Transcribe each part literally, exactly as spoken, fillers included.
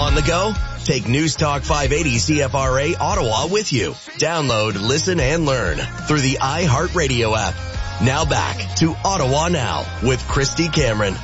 On the go? Take News Talk five eighty C F R A Ottawa with you. Download, listen, and learn through the iHeartRadio app. Now back to Ottawa Now with Christy Cameron.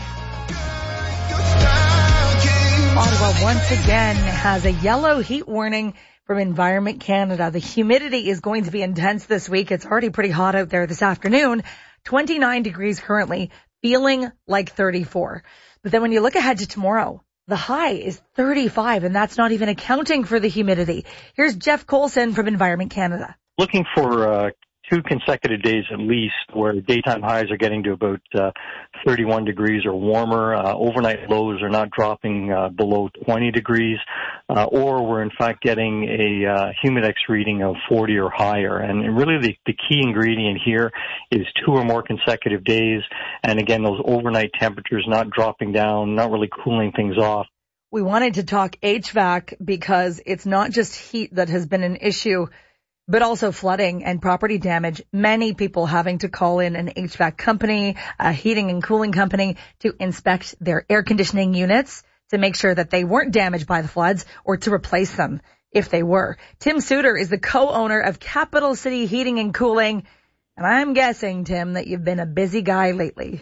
Ottawa once again has a yellow heat warning from Environment Canada. The humidity is going to be intense this week. It's already pretty hot out there this afternoon. twenty-nine degrees currently, feeling like thirty-four. But then when you look ahead to tomorrow, the high is thirty-five, and that's not even accounting for the humidity. Here's Jeff Colson from Environment Canada. Looking for uh, two consecutive days at least where daytime highs are getting to about uh, thirty-one degrees or warmer. Uh, overnight lows are not dropping uh, below twenty degrees, uh, or we're in fact getting a uh, humidex reading of forty or higher. And really the, the key ingredient here is two or more consecutive days. And again, those overnight temperatures not dropping down, not really cooling things off. We wanted to talk H V A C because it's not just heat that has been an issue, but also flooding and property damage. Many people having to call in an H V A C company, a heating and cooling company, to inspect their air conditioning units to make sure that they weren't damaged by the floods or to replace them if they were. Tim Suter is the co-owner of Capital City Heating and Cooling. And I'm guessing, Tim, that you've been a busy guy lately.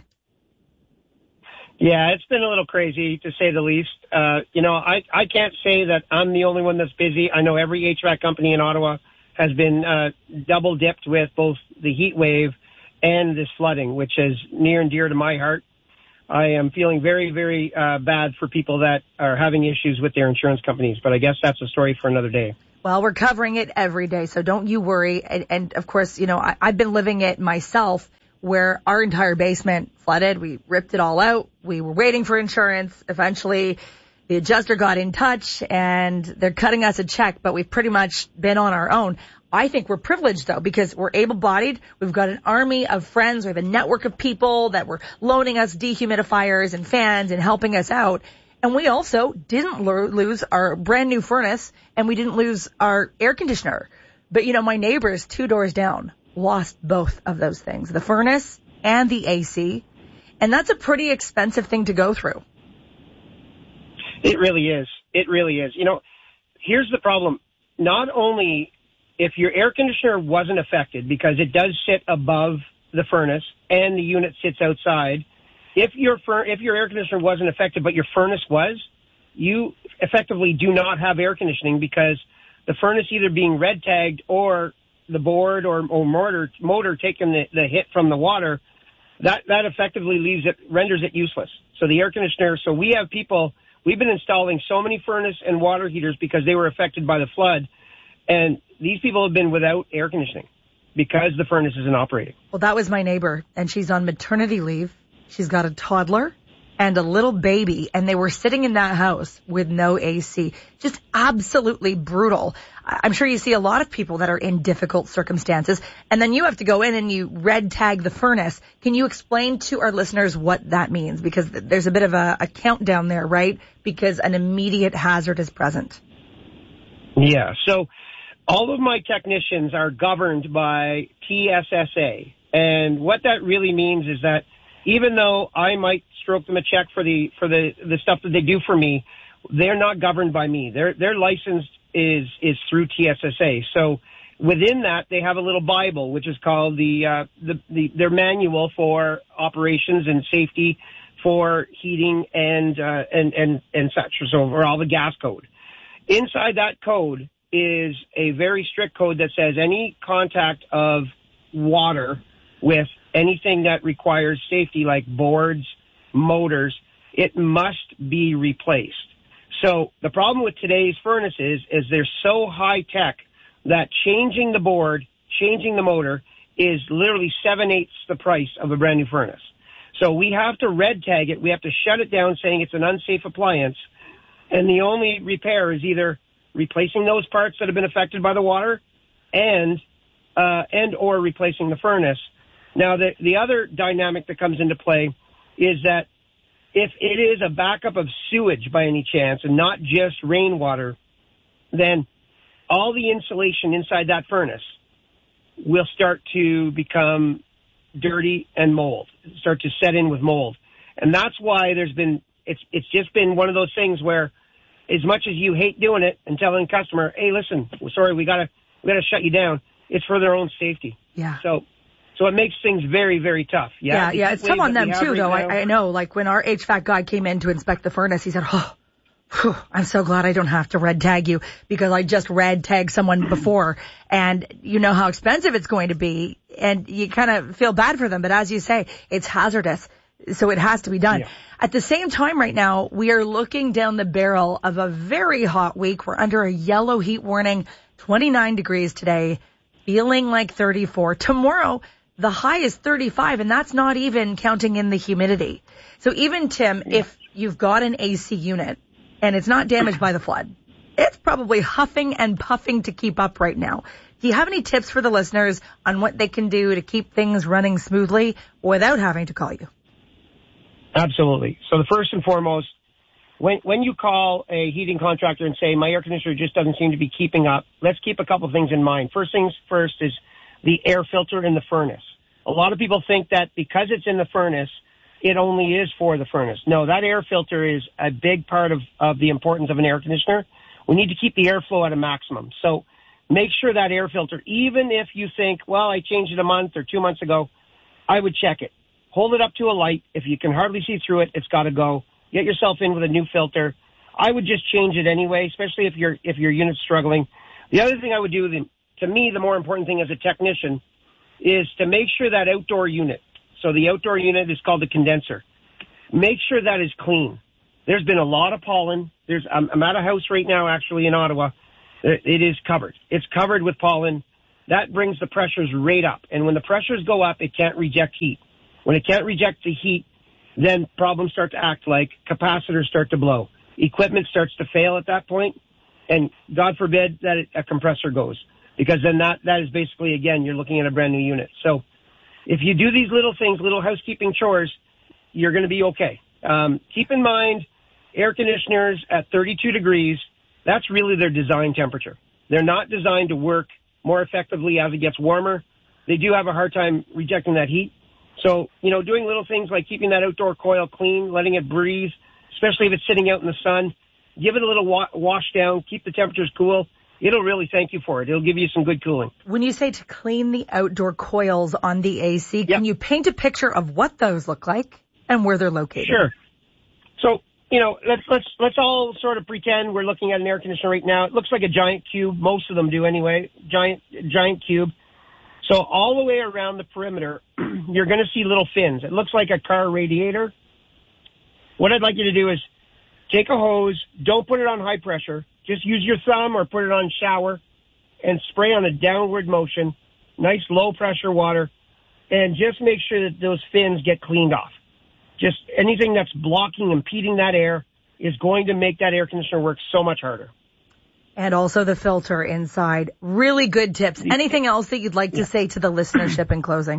Yeah, it's been a little crazy, to say the least. Uh, you know, I, I can't say that I'm the only one that's busy. I know every H V A C company in Ottawa has been uh, double dipped with both the heat wave and this flooding, which is near and dear to my heart. I am feeling very, very uh, bad for people that are having issues with their insurance companies, but I guess that's a story for another day. Well, we're covering it every day, so don't you worry. And, and of course, you know, I, I've been living it myself where our entire basement flooded. We ripped it all out. We were waiting for insurance. Eventually, the adjuster got in touch, and they're cutting us a check, but we've pretty much been on our own. I think we're privileged, though, because we're able-bodied. We've got an army of friends. We have a network of people that were loaning us dehumidifiers and fans and helping us out. And we also didn't lo- lose our brand-new furnace, and we didn't lose our air conditioner. But, you know, my neighbors two doors down lost both of those things, the furnace and the A C. And that's a pretty expensive thing to go through. It really is. It really is. You know, here's the problem. Not only if your air conditioner wasn't affected, because it does sit above the furnace and the unit sits outside, if your fur- if your air conditioner wasn't affected but your furnace was, you effectively do not have air conditioning because the furnace either being red tagged or the board or, or motor motor taking the, the hit from the water, that, that effectively leaves it, renders it useless. So the air conditioner, so we have people, we've been installing so many furnace and water heaters because they were affected by the flood. And these people have been without air conditioning because the furnace isn't operating. Well, that was my neighbor, and she's on maternity leave. She's got a toddler and a little baby, and they were sitting in that house with no A C. Just absolutely brutal. I'm sure you see a lot of people that are in difficult circumstances, and then you have to go in and you red tag the furnace. Can you explain to our listeners what that means? Because there's a bit of a, a countdown there, right? Because an immediate hazard is present. Yeah, so all of my technicians are governed by T S S A, and what that really means is that even though I might stroke them a check for the for the, the stuff that they do for me, they're not governed by me. Their their license is is through T S S A. So within that, they have a little Bible, which is called the uh, the, the their manual for operations and safety for heating and uh, and and and such. So for all the gas code. Inside that code is a very strict code that says any contact of water with anything that requires safety like boards, motors, it must be replaced. So the problem with today's furnaces is they're so high tech that changing the board, changing the motor is literally seven-eighths the price of a brand new furnace. So we have to red tag it. We have to shut it down saying it's an unsafe appliance. And the only repair is either replacing those parts that have been affected by the water and uh, and or replacing the furnace. Now, the, the other dynamic that comes into play is that if it is a backup of sewage by any chance and not just rainwater, then all the insulation inside that furnace will start to become dirty and mold, start to set in with mold. And that's why there's been, it's it's just been one of those things where as much as you hate doing it and telling the customer, hey, listen, sorry, we gotta, we gotta shut you down, it's for their own safety. Yeah. So, so it makes things very, very tough. Yeah, Yeah, yeah. It's tough on them too, right though. now, I, I know, like when our H V A C guy came in to inspect the furnace, he said, oh, whew, I'm so glad I don't have to red tag you because I just red tagged someone before and you know how expensive it's going to be and you kind of feel bad for them. But as you say, it's hazardous. So it has to be done. Yeah. At the same time right now, we are looking down the barrel of a very hot week. We're under a yellow heat warning, twenty-nine degrees today, feeling like thirty-four. Tomorrow, the high is thirty-five, and that's not even counting in the humidity. So even, Tim, yeah. if you've got an A C unit and it's not damaged by the flood, it's probably huffing and puffing to keep up right now. Do you have any tips for the listeners on what they can do to keep things running smoothly without having to call you? Absolutely. So the first and foremost, when when you call a heating contractor and say, my air conditioner just doesn't seem to be keeping up, let's keep a couple of things in mind. First things first is the air filter in the furnace. A lot of people think that because it's in the furnace, it only is for the furnace. No, that air filter is a big part of, of the importance of an air conditioner. We need to keep the airflow at a maximum. So make sure that air filter, even if you think, well, I changed it a month or two months ago, I would check it. Hold it up to a light. If you can hardly see through it, it's got to go. Get yourself in with a new filter. I would just change it anyway, especially if your if your unit's struggling. The other thing I would do, to me, the more important thing as a technician, is to make sure that outdoor unit, so the outdoor unit is called the condenser, make sure that is clean. There's been a lot of pollen. There's I'm, I'm at a house right now, actually, in Ottawa. It is covered. It's covered with pollen. That brings the pressures right up. And when the pressures go up, it can't reject heat. When it can't reject the heat, then problems start to act like capacitors start to blow. Equipment starts to fail at that point, and God forbid that it, a compressor goes, because then that, that is basically, again, you're looking at a brand new unit. So if you do these little things, little housekeeping chores, you're going to be okay. Um, keep in mind, air conditioners at thirty-two degrees, that's really their design temperature. They're not designed to work more effectively as it gets warmer. They do have a hard time rejecting that heat. So, you know, doing little things like keeping that outdoor coil clean, letting it breathe, especially if it's sitting out in the sun, give it a little wa- wash down, keep the temperatures cool. It'll really thank you for it. It'll give you some good cooling. When you say to clean the outdoor coils on the A C, yep. can you paint a picture of what those look like and where they're located? Sure. So, you know, let's let's let's all sort of pretend we're looking at an air conditioner right now. It looks like a giant cube. Most of them do anyway. Giant giant cube. So all the way around the perimeter, you're going to see little fins. It looks like a car radiator. What I'd like you to do is take a hose. Don't put it on high pressure. Just use your thumb or put it on shower and spray on a downward motion, nice low pressure water, and just make sure that those fins get cleaned off. Just anything that's blocking, impeding that air is going to make that air conditioner work so much harder. And also the filter inside. Really good tips. Anything else that you'd like to say to the listenership in closing?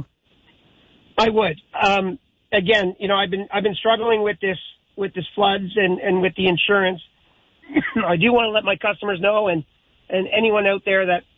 I would. Um, again, you know, I've been I've been struggling with this with this floods and, and with the insurance. I do want to let my customers know and, and anyone out there that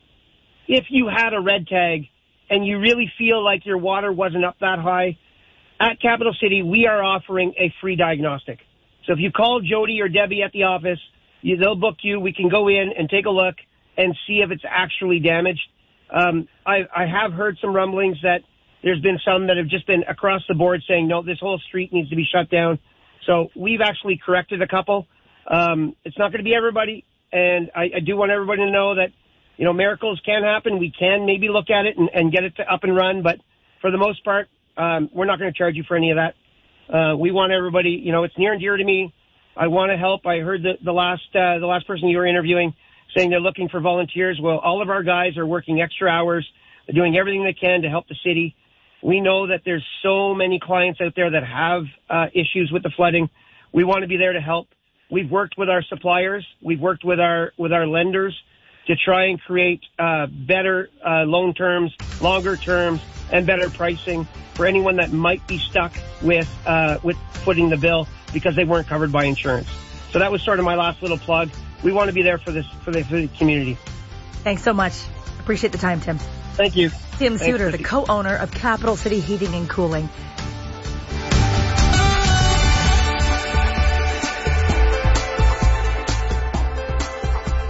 if you had a red tag and you really feel like your water wasn't up that high, at Capital City, we are offering a free diagnostic. So if you call Jody or Debbie at the office, you, they'll book you. We can go in and take a look and see if it's actually damaged. Um, I, I have heard some rumblings that there's been some that have just been across the board saying, no, this whole street needs to be shut down. So we've actually corrected a couple. Um, it's not going to be everybody, and I, I do want everybody to know that, you know, miracles can happen. We can maybe look at it and, and get it to up and run, but for the most part, um, we're not going to charge you for any of that. Uh, we want everybody, you know, it's near and dear to me. I want to help. I heard the, the last uh, the last person you were interviewing saying they're looking for volunteers. Well, all of our guys are working extra hours. They're doing everything they can to help the city. We know that there's so many clients out there that have uh, issues with the flooding. We want to be there to help. We've worked with our suppliers. We've worked with our with our lenders to try and create uh, better uh, loan terms, longer terms, and better pricing for anyone that might be stuck with uh, with footing the bill because they weren't covered by insurance. So that was sort of my last little plug. We want to be there for this for the, for the community. Thanks so much. Appreciate the time, Tim. Thank you. Tim Suter, the co-owner of Capital City Heating and Cooling.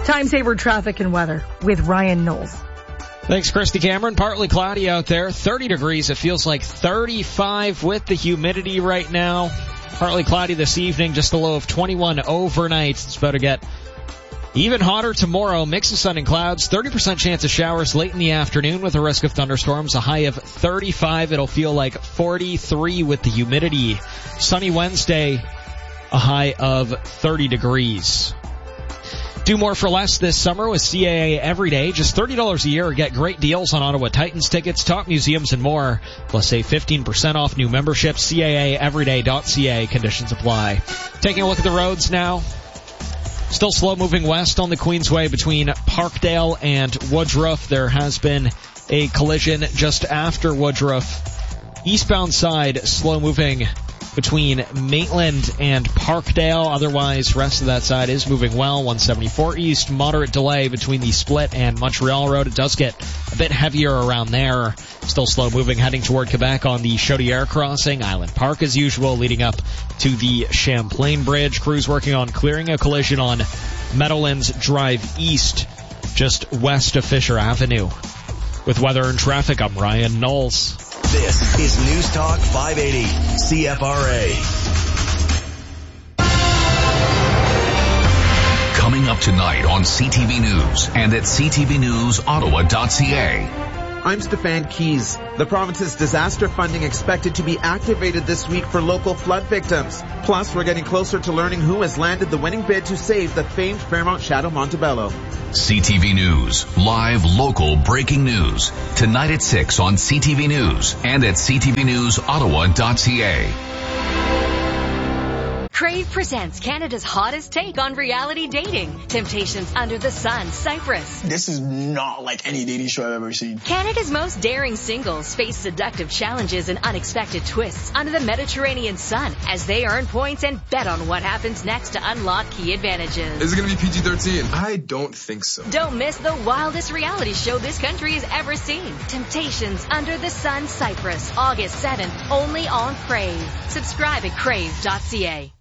Time saver traffic and weather with Ryan Knowles. Thanks, Christy Cameron. Partly cloudy out there. thirty degrees. It feels like thirty-five with the humidity right now. Partly cloudy this evening. Just a low of twenty-one overnight. It's about to get even hotter tomorrow. Mix of sun and clouds. thirty percent chance of showers late in the afternoon with a risk of thunderstorms. A high of thirty-five. It'll feel like forty-three with the humidity. Sunny Wednesday. A high of thirty degrees. Do more for less this summer with C A A Everyday. Just thirty dollars a year. Get great deals on Ottawa Titans tickets, top museums, and more. Plus save fifteen percent off new memberships. C A A everyday dot C A. Conditions apply. Taking a look at the roads now. Still slow moving west on the Queensway between Parkdale and Woodruff. There has been a collision just after Woodruff. Eastbound side slow moving between Maitland and Parkdale. Otherwise, rest of that side is moving well. one seventy-four East, moderate delay between the Split and Montreal Road. It does get a bit heavier around there. Still slow moving heading toward Quebec on the Chaudière crossing. Island Park as usual, leading up to the Champlain Bridge. Crews working on clearing a collision on Meadowlands Drive East, just west of Fisher Avenue. With weather and traffic, I'm Ryan Knowles. This is News Talk five eighty C F R A. Coming up tonight on C T V News and at c t v news ottawa dot c a. I'm Stefan Keys. The province's disaster funding expected to be activated this week for local flood victims. Plus, we're getting closer to learning who has landed the winning bid to save the famed Fairmont Chateau Montebello. C T V News, live local breaking news. Tonight at six on C T V News and at c t v news ottawa dot c a. Crave presents Canada's hottest take on reality dating. Temptations Under the Sun, Cyprus. This is not like any dating show I've ever seen. Canada's most daring singles face seductive challenges and unexpected twists under the Mediterranean sun as they earn points and bet on what happens next to unlock key advantages. Is it going to be P G thirteen? I don't think so. Don't miss the wildest reality show this country has ever seen. Temptations Under the Sun, Cyprus, August seventh, only on Crave. Subscribe at crave dot c a.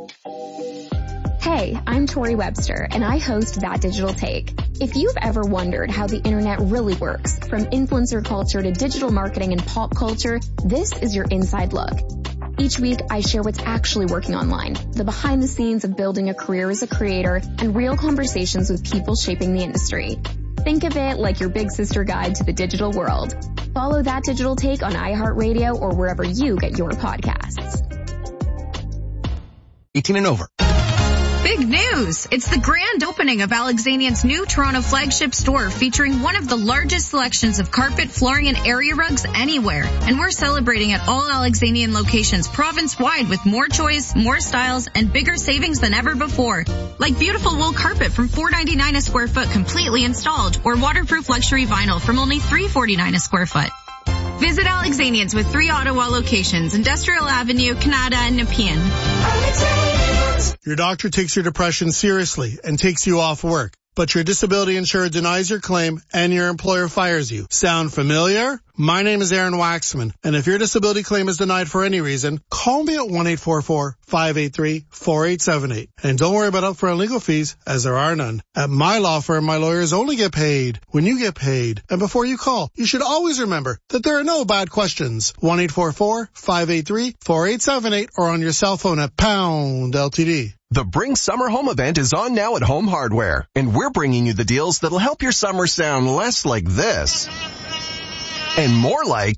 Hey, I'm Tori Webster, and I host That Digital Take. If you've ever wondered how the internet really works, from influencer culture to digital marketing and pop culture, this is your inside look. Each week, I share what's actually working online, the behind the scenes of building a career as a creator, and real conversations with people shaping the industry. Think of it like your big sister guide to the digital world. Follow That Digital Take on iHeartRadio or wherever you get your podcasts. eighteen and over. Big news! It's the grand opening of Alexanian's new Toronto flagship store featuring one of the largest selections of carpet, flooring, and area rugs anywhere. And we're celebrating at all Alexanian locations province-wide with more choice, more styles, and bigger savings than ever before. Like beautiful wool carpet from four ninety-nine a square foot completely installed, or waterproof luxury vinyl from only three forty-nine a square foot. Visit Alexanians with three Ottawa locations, Industrial Avenue, Canada, and Nepean. Your doctor takes your depression seriously and takes you off work, but your disability insurer denies your claim and your employer fires you. Sound familiar? My name is Aaron Waxman, and if your disability claim is denied for any reason, call me at one eight four four, five eight three, four eight seven eight. And don't worry about upfront legal fees, as there are none. At my law firm, my lawyers only get paid when you get paid. And before you call, you should always remember that there are no bad questions. one eight four four, five eight three, four eight seven eight or on your cell phone at pound L T D. The Bring Summer Home event is on now at Home Hardware, and we're bringing you the deals that'll help your summer sound less like this and more like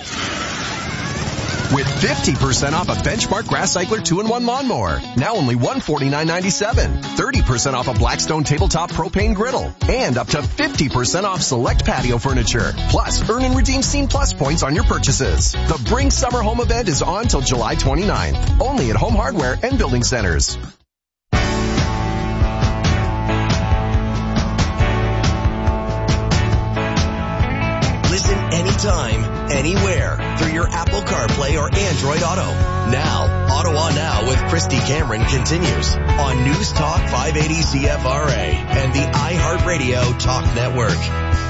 with fifty percent off a Benchmark Grass Cycler two in one lawnmower, now only one hundred forty-nine ninety-seven, thirty percent off a Blackstone tabletop propane griddle, and up to fifty percent off select patio furniture. Plus, earn and redeem Scene Plus points on your purchases. The Bring Summer Home event is on till July twenty-ninth, only at Home Hardware and Building Centers. Listen anytime, anywhere, through your Apple CarPlay or Android Auto. Now, Ottawa Now with Christy Cameron continues on News Talk five eighty C F R A and the iHeartRadio Talk Network.